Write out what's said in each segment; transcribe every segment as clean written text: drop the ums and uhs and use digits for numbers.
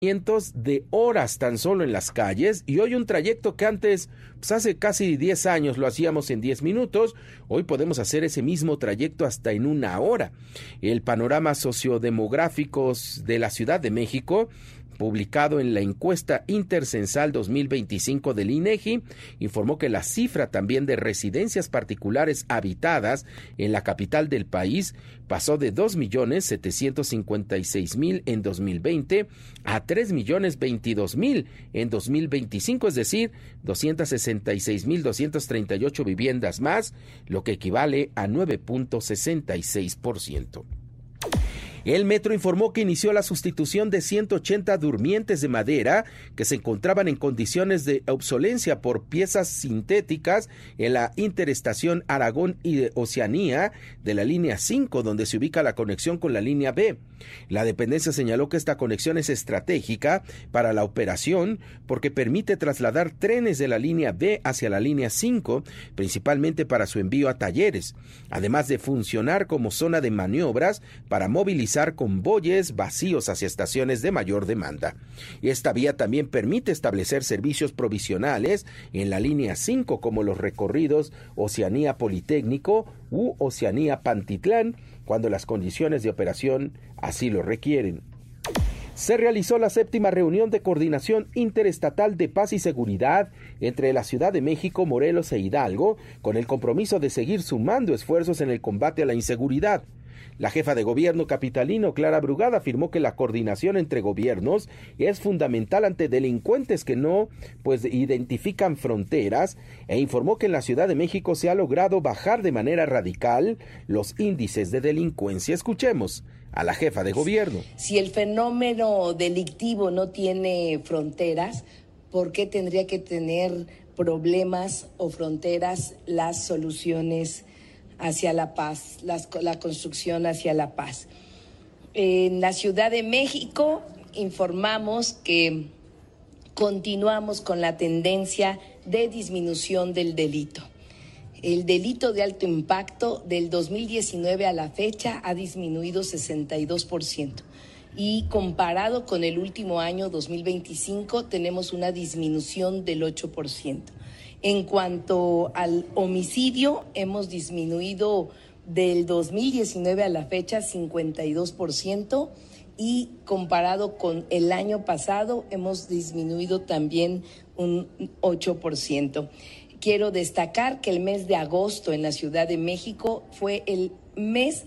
cientos de horas tan solo en las calles, y hoy un trayecto que antes, pues hace casi 10 años lo hacíamos en 10 minutos, hoy podemos hacer ese mismo trayecto hasta en una hora. El panorama sociodemográfico de la Ciudad de México, publicado en la encuesta intercensal 2025 del INEGI, informó que la cifra también de residencias particulares habitadas en la capital del país pasó de 2.756.000 en 2020 a 3.022.000 en 2025, es decir, 266.238 viviendas más, lo que equivale a 9.66%. El Metro informó que inició la sustitución de 180 durmientes de madera que se encontraban en condiciones de obsolencia por piezas sintéticas en la interestación Aragón y de Oceanía de la línea 5, donde se ubica la conexión con la línea B. La dependencia señaló que esta conexión es estratégica para la operación porque permite trasladar trenes de la línea B hacia la línea 5, principalmente para su envío a talleres, además de funcionar como zona de maniobras para movilizar convoyes vacíos hacia estaciones de mayor demanda. Y esta vía también permite establecer servicios provisionales en la línea 5, como los recorridos Oceanía Politécnico u Oceanía Pantitlán, cuando las condiciones de operación así lo requieren. Se realizó la 7ª reunión de coordinación interestatal de paz y seguridad entre la Ciudad de México, Morelos e Hidalgo, con el compromiso de seguir sumando esfuerzos en el combate a la inseguridad. La jefa de gobierno capitalino, Clara Brugada, afirmó que la coordinación entre gobiernos es fundamental ante delincuentes que no identifican fronteras, e informó que en la Ciudad de México se ha logrado bajar de manera radical los índices de delincuencia. Escuchemos a la jefa de gobierno. Si el fenómeno delictivo no tiene fronteras, ¿por qué tendría que tener problemas o fronteras las soluciones hacia la paz, la construcción hacia la paz? En la Ciudad de México informamos que continuamos con la tendencia de disminución del delito. El delito de alto impacto del 2019 a la fecha ha disminuido 62%. Y comparado con el último año 2025 tenemos una disminución del 8%. En cuanto al homicidio, hemos disminuido del 2019 a la fecha 52%, y comparado con el año pasado hemos disminuido también un 8%. Quiero destacar que el mes de agosto en la Ciudad de México fue el mes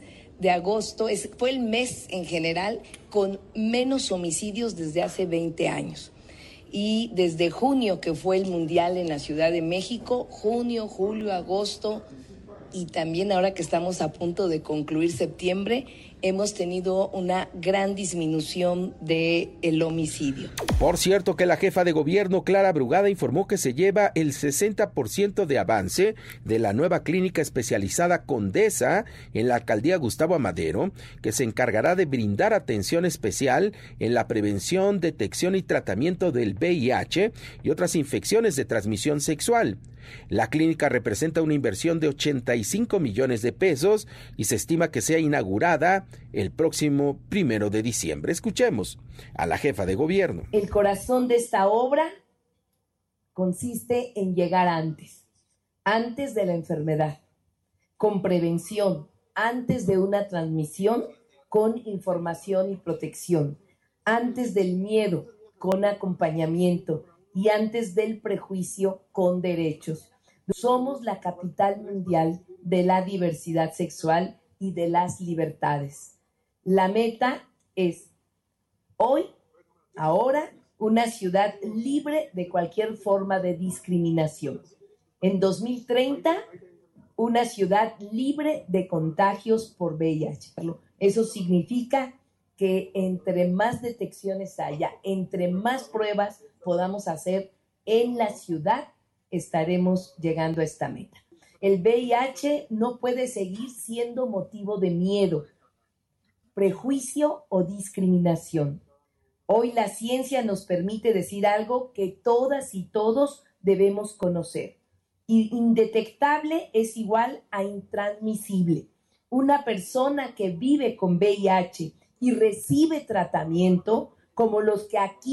en general con menos homicidios desde hace 20 años. Y desde junio, que fue el Mundial en la Ciudad de México, junio, julio, agosto, y también ahora que estamos a punto de concluir septiembre, hemos tenido una gran disminución del homicidio. Por cierto, que la jefa de gobierno, Clara Brugada, informó que se lleva el 60% de avance de la nueva clínica especializada Condesa en la alcaldía Gustavo Amadero, que se encargará de brindar atención especial en la prevención, detección y tratamiento del VIH y otras infecciones de transmisión sexual. La clínica representa una inversión de 85 millones de pesos y se estima que sea inaugurada el próximo 1 de diciembre. Escuchemos a la jefa de gobierno. El corazón de esta obra consiste en llegar antes de la enfermedad, con prevención, antes de una transmisión, con información y protección, antes del miedo, con acompañamiento, y antes del prejuicio, con derechos. Somos la capital mundial de la diversidad sexual y de las libertades. La meta es hoy, ahora, una ciudad libre de cualquier forma de discriminación. En 2030, una ciudad libre de contagios por VIH. Eso significa que entre más detecciones haya, entre más pruebas podamos hacer en la ciudad, estaremos llegando a esta meta. El VIH no puede seguir siendo motivo de miedo, prejuicio o discriminación. Hoy la ciencia nos permite decir algo que todas y todos debemos conocer. Indetectable es igual a intransmisible. Una persona que vive con VIH y recibe tratamiento como los que aquí